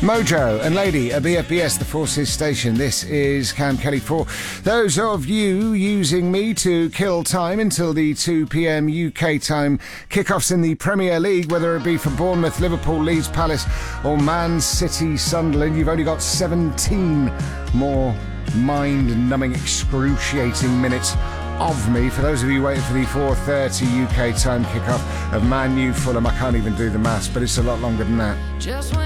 Mojo and Lady at BFBS, the Forces Station. This is Cam Kelly for those of you using me to kill time until the 2 p.m. UK time kickoffs in the Premier League, whether it be for Bournemouth, Liverpool, Leeds, Palace or Man City, Sunderland. You've only got 17 more mind-numbing, excruciating minutes of me. For those of you waiting for the 4:30 UK time kickoff of Man U Fulham, I can't even do the maths, but it's a lot longer than that.